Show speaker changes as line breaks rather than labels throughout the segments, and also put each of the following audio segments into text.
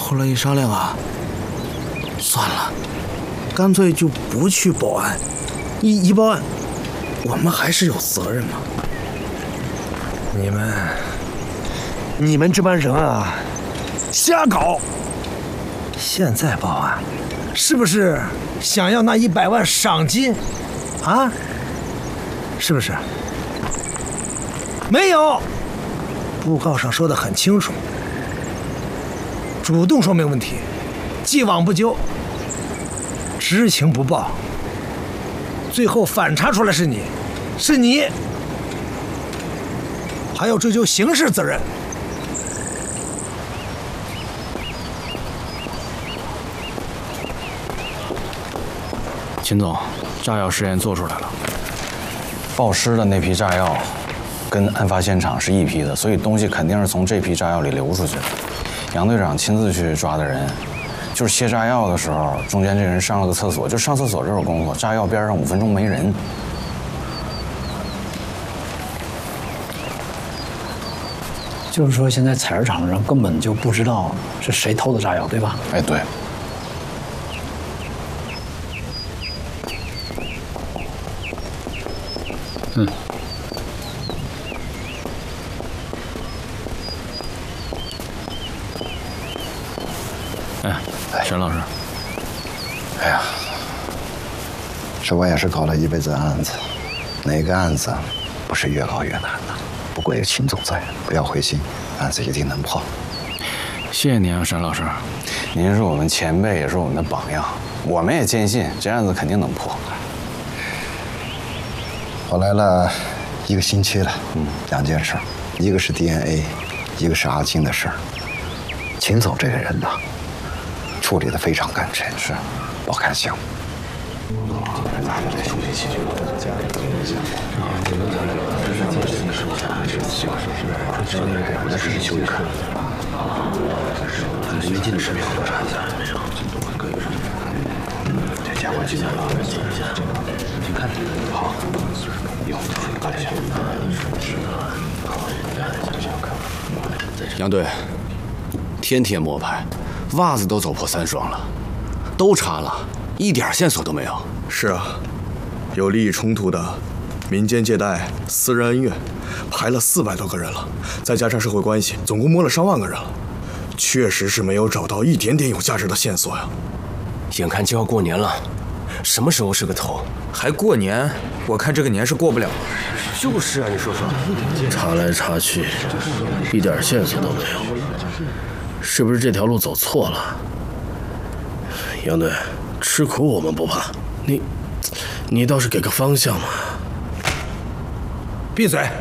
后来一商量啊，算了，干脆就不去报案。一报案，我们还是有责任嘛。
你们这帮人啊，瞎搞！现在报案，是不是想要那100万赏金？啊？是不是？没有，布告上说得很清楚，主动说明问题，既往不咎，知情不报，最后反查出来是你，还要追究刑事责任。
秦总，炸药试验做出来了，
爆尸的那批炸药跟案发现场是一批的，所以东西肯定是从这批炸药里流出去的。杨队长亲自去抓的人，就是卸炸药的时候，中间这人上了个厕所，就上厕所这会儿功夫，炸药边上5分钟没人。
就是说，现在采石场的人根本就不知道是谁偷的炸药，对吧？
哎，对。
沈老师，
哎呀，这我也是搞了一辈子案子，哪个案子不是越搞越难呢？不过有秦总在，不要灰心，案子一定能破。
谢谢您啊，沈老师，
您是我们前辈，也是我们的榜样，我们也坚信这案子肯定能破。
我来了1个星期了，2件事，一个是 DNA， 一个是阿金的事儿。秦总这个人呢，处理得非常干脆，是不开心。
最近的视频我都查一下，这家伙进来了，你看好，有大家
杨队，天天摸排，袜子都走破3双了，都查了，一点线索都没有。
是啊，有利益冲突的、民间借贷、私人恩怨，排了400多个人了，再加上社会关系，总共摸了上万个人了，确实是没有找到一点点有价值的线索呀。
眼看就要过年了，什么时候是个头？
还过年？我看这个年是过不了。
就是啊，你说说。
查来查去，一点线索都没有，是不是这条路走错了？杨队，吃苦我们不怕，你倒是给个方向嘛。
闭嘴！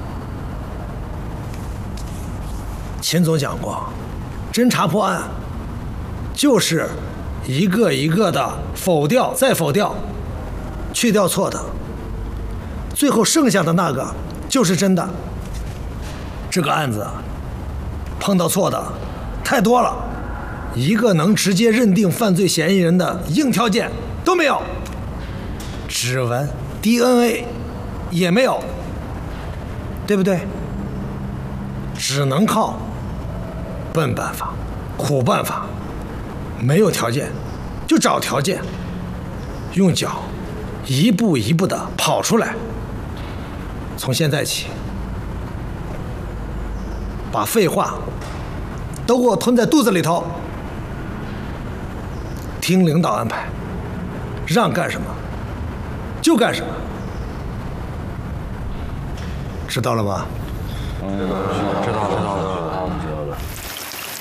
秦总讲过，侦查破案就是一个一个的否掉再否掉，去掉错的，最后剩下的那个就是真的。这个案子碰到错的太多了，一个能直接认定犯罪嫌疑人的硬条件都没有，指纹、DNA 也没有，对不对？只能靠笨办法、苦办法，没有条件就找条件，用脚一步一步的跑出来。从现在起，把废话都给我吞在肚子里头，听领导安排，让干什么就干什么，知道了吗？
知道了。